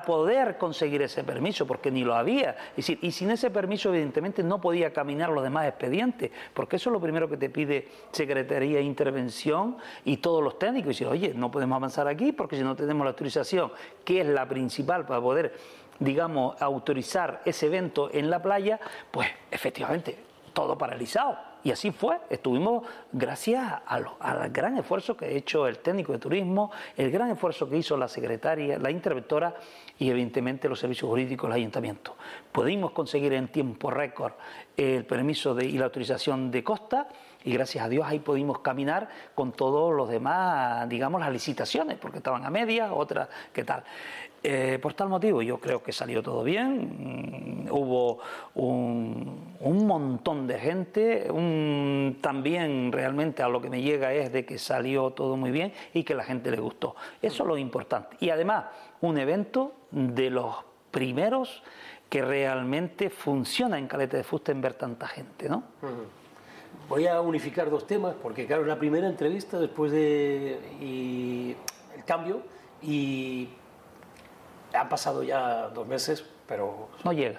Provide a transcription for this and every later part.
poder conseguir ese permiso, porque ni lo había. Es decir, y sin ese permiso, evidentemente, no podía caminar los demás expedientes, porque eso es lo primero que te pide Secretaría de Intervención y todos los técnicos. Y decir, oye, no podemos avanzar aquí porque si no tenemos la autorización, que es la principal para poder, digamos, autorizar ese evento en la playa, pues efectivamente, todo paralizado. Y así fue, estuvimos gracias al gran esfuerzo que ha hecho el técnico de turismo, el gran esfuerzo que hizo la secretaria, la interventora y evidentemente los servicios jurídicos del ayuntamiento. Pudimos conseguir en tiempo récord el permiso y la autorización de costa y gracias a Dios ahí pudimos caminar con todos los demás, digamos, las licitaciones, porque estaban a medias, otras, ¿qué tal? Por tal motivo yo creo que salió todo bien, hubo un montón de gente, también realmente a lo que me llega es de que salió todo muy bien y que a la gente le gustó. Eso es lo importante. Y además, un evento de los primeros que realmente funciona en Caleta de Fuste en ver tanta gente, ¿no? Voy a unificar dos temas, porque claro, es la primera entrevista después de el cambio y han pasado ya 2 meses, pero... No llega,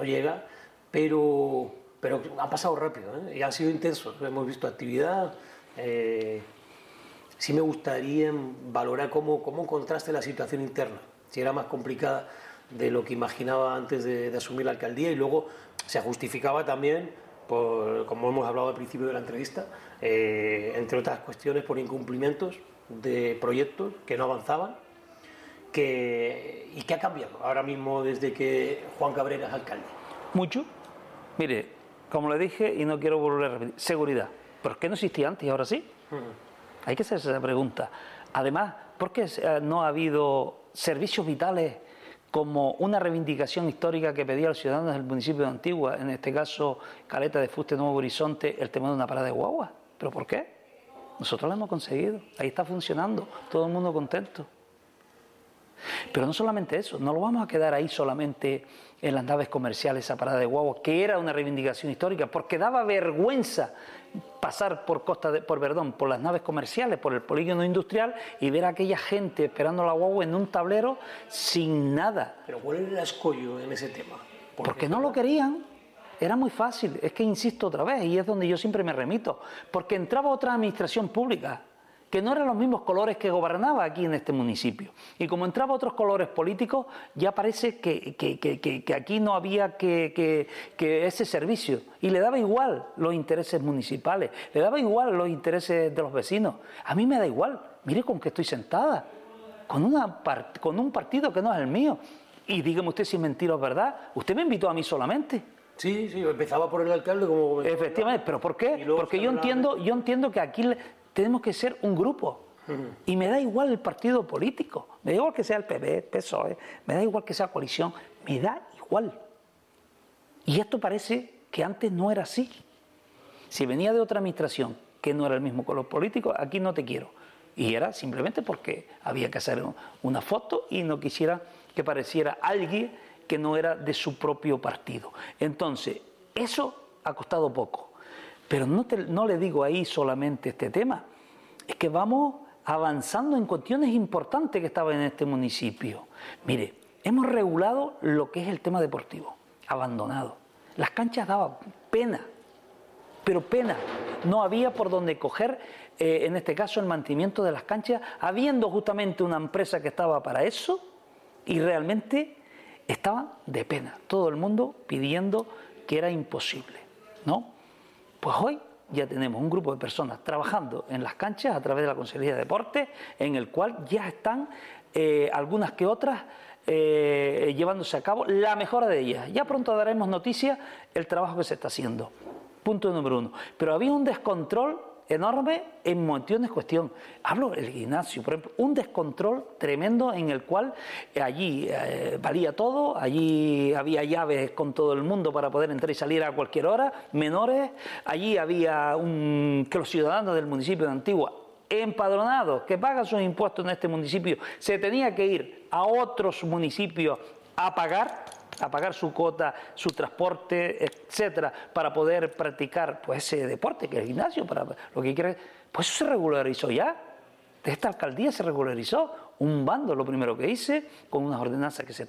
pero han pasado rápido, ¿eh? Y han sido intensos. Hemos visto actividad. Sí me gustaría valorar cómo contraste la situación interna, si era más complicada de lo que imaginaba antes de asumir la alcaldía y luego se justificaba también, como hemos hablado al principio de la entrevista, entre otras cuestiones por incumplimientos de proyectos que no avanzaban. ¿Y qué ha cambiado ahora mismo desde que Juan Cabrera es alcalde? Mucho. Mire, como le dije y no quiero volver a repetir, seguridad. ¿Por qué no existía antes y ahora sí? Hay que hacerse esa pregunta. Además, ¿por qué no ha habido servicios vitales como una reivindicación histórica que pedía a los ciudadanos del municipio de Antigua, en este caso Caleta de Fuste, Nuevo Horizonte, el tema de una parada de guagua? ¿Pero por qué? Nosotros lo hemos conseguido. Ahí está funcionando. Todo el mundo contento. Pero no solamente eso, no lo vamos a quedar ahí solamente en las naves comerciales, esa parada de guagua, que era una reivindicación histórica, porque daba vergüenza pasar por las naves comerciales, por el polígono industrial y ver a aquella gente esperando la guagua en un tablero sin nada. ¿Pero cuál era el escollo en ese tema? Porque no lo querían. Era muy fácil, es que insisto otra vez, y es donde yo siempre me remito, porque entraba otra administración pública, que no eran los mismos colores que gobernaba aquí en este municipio. Y como entraba otros colores políticos, ya parece que aquí no había que ese servicio. Y le daba igual los intereses municipales, le daba igual los intereses de los vecinos. A mí me da igual, mire con qué estoy sentada, con un partido que no es el mío. Y dígame usted si es mentira o es verdad, usted me invitó a mí solamente. Sí, empezaba por el alcalde como... Efectivamente, ¿pero por qué? Porque yo entiendo que aquí tenemos que ser un grupo. Y me da igual el partido político, me da igual que sea el PP, PSOE, me da igual que sea coalición, me da igual. Y esto parece que antes no era así. Si venía de otra administración que no era el mismo color político, aquí no te quiero. Y era simplemente porque había que hacer una foto y no quisiera que pareciera alguien que no era de su propio partido. Entonces, eso ha costado poco. Pero no le digo ahí solamente este tema, es que vamos avanzando en cuestiones importantes que estaban en este municipio. Mire, hemos regulado lo que es el tema deportivo, abandonado. Las canchas daban pena, pero pena. No había por dónde coger, en este caso, el mantenimiento de las canchas, habiendo justamente una empresa que estaba para eso y realmente estaban de pena. Todo el mundo pidiendo que era imposible, ¿no? Pues hoy ya tenemos un grupo de personas trabajando en las canchas a través de la Consejería de Deportes, en el cual ya están algunas que otras llevándose a cabo la mejora de ellas. Ya pronto daremos noticias del trabajo que se está haciendo. Punto número 1. Pero había un descontrol enorme en montones de cuestión. Hablo del gimnasio, por ejemplo, un descontrol tremendo en el cual allí valía todo, allí había llaves con todo el mundo para poder entrar y salir a cualquier hora, menores, allí había que los ciudadanos del municipio de Antigua, empadronados, que pagan sus impuestos en este municipio, se tenía que ir a otros municipios a pagar su cuota, su transporte, etcétera, para poder practicar pues ese deporte que es el gimnasio, para lo que quiere. Pues eso se regularizó ya. De esta alcaldía se regularizó. Un bando, lo primero que hice, con unas ordenanzas que se